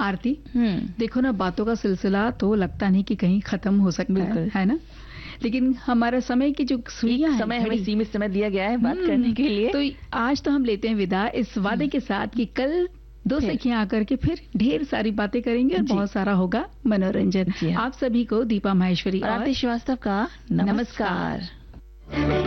आरती, देखो ना, बातों का सिलसिला तो लगता नहीं कि कहीं खत्म हो सकता है ना, लेकिन हमारा समय की जो सुइयां है, समय हमें सीमित समय दिया गया है बात करने के लिए। तो आज तो हम लेते हैं विदा इस वादे के साथ कि कल दो सखियां आकर के फिर ढेर सारी बातें करेंगे और बहुत सारा होगा मनोरंजन। आप सभी को दीपा माहेश्वरी और आरती श्रीवास्तव का नमस्कार।